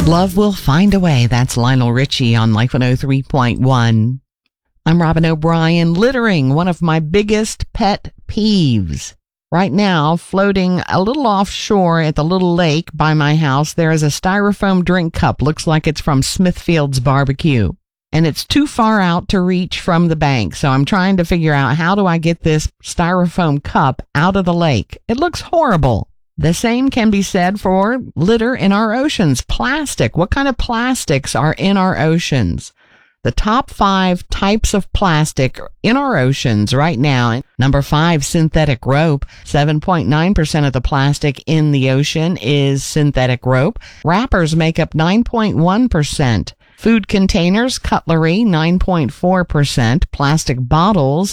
Love will find a way. That's Lionel Richie on Life 103.1. I'm Robin O'Brien. Littering, one of my biggest pet peeves. Right now, floating a little offshore at the little lake by my house, there is a styrofoam drink cup. Looks like it's from Smithfield's Barbecue. And it's too far out to reach from the bank. So I'm trying to figure out, how do I get this styrofoam cup out of the lake? It looks horrible. The same can be said for litter in our oceans. Plastic. What kind of plastics are in our oceans? The top 5 types of plastic in our oceans right now. Number 5, synthetic rope. 7.9% of the plastic in the ocean is synthetic rope. Wrappers make up 9.1%. Food containers, cutlery, 9.4%, plastic bottles,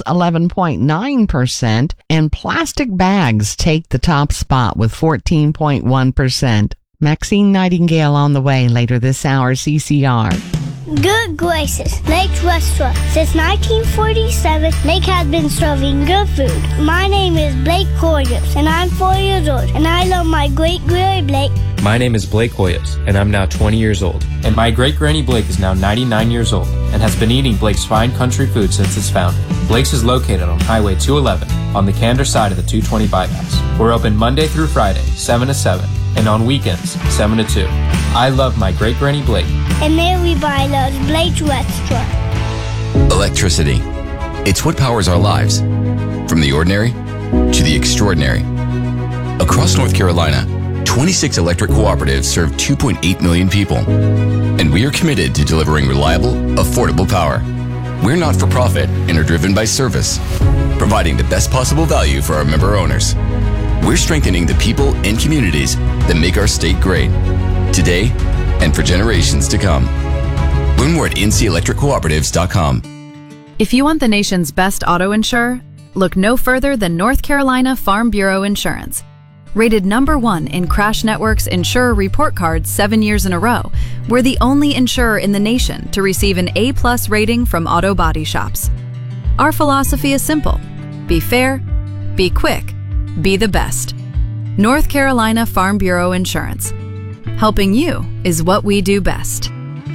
11.9%, and plastic bags take the top spot with 14.1%. Maxine Nightingale on the way later this hour, CCR. Good gracious, Lake's Restaurant. Since 1947, Lake has been serving good food. My name is Blake Hoyos, and I'm 4 years old, and I love my great-granny Blake. My name is Blake Hoyos, and I'm now 20 years old. And my great-granny Blake is now 99 years old, and has been eating Blake's fine country food since its founding. Blake's is located on Highway 211, on the Candor side of the 220 bypass. We're open Monday through Friday, 7 to 7, and on weekends, 7 to 2. I love my great-granny Blake. And everybody loves Blake's Restaurant. Electricity. It's what powers our lives. From the ordinary to the extraordinary. Across North Carolina, 26 electric cooperatives serve 2.8 million people. And we are committed to delivering reliable, affordable power. We're not for profit and are driven by service, providing the best possible value for our member owners. We're strengthening the people and communities that make our state great, today and for generations to come. Learn more at ncelectriccooperatives.com. If you want the nation's best auto insurer, look no further than North Carolina Farm Bureau Insurance. Rated #1 in Crash Network's Insurer Report Card 7 years in a row, we're the only insurer in the nation to receive an A+ rating from auto body shops. Our philosophy is simple: be fair, be quick, be the best. North Carolina Farm Bureau Insurance. Helping you is what we do best.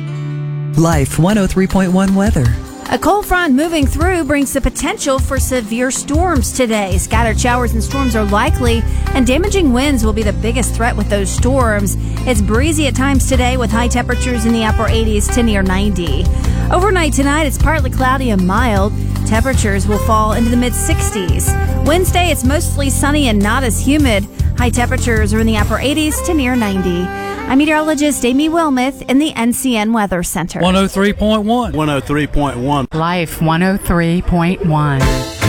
Life 103.1 weather. A cold front moving through brings the potential for severe storms today. Scattered showers and storms are likely, and damaging winds will be the biggest threat with those storms. It's breezy at times today with high temperatures in the upper 80s to near 90. Overnight tonight, it's partly cloudy and mild. Temperatures will fall into the mid-60s. Wednesday, it's mostly sunny and not as humid. High temperatures are in the upper 80s to near 90. I'm meteorologist Amy Wilmoth in the NCN Weather Center. 103.1. 103.1. Life 103.1.